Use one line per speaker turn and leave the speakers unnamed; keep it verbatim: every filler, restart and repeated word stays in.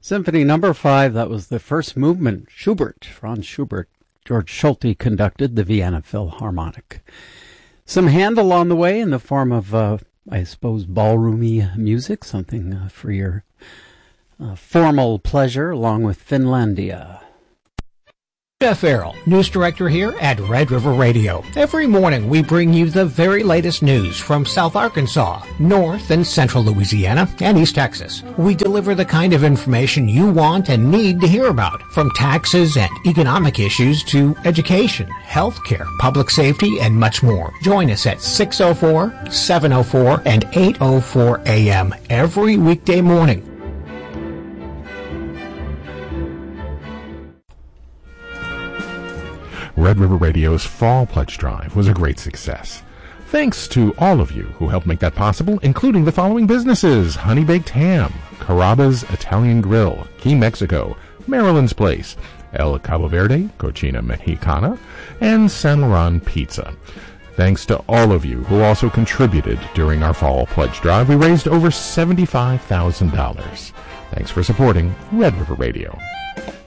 Symphony number five, that was the first movement. Schubert, Franz Schubert. George Schulte conducted the Vienna Philharmonic. Some Handel on the way in the form of, uh, I suppose, ballroomy music, something uh, for your uh, formal pleasure, along with Finlandia.
Jeff Errol, news director here at Red River Radio. Every morning we bring you the very latest news from South Arkansas, North and Central Louisiana, and East Texas. We deliver the kind of information you want and need to hear about, from taxes and economic issues to education, healthcare, public safety, and much more. Join us at six oh four, seven oh four, and eight oh four a.m. every weekday morning.
Red River Radio's Fall Pledge Drive was a great success. Thanks to all of you who helped make that possible, including the following businesses: Honey Baked Ham, Carrabba's Italian Grill, Key Mexico, Maryland's Place, El Cabo Verde, Cocina Mexicana, and San Laurent Pizza. Thanks to all of you who also contributed during our Fall Pledge Drive. We raised over seventy-five thousand dollars. Thanks for supporting Red River Radio.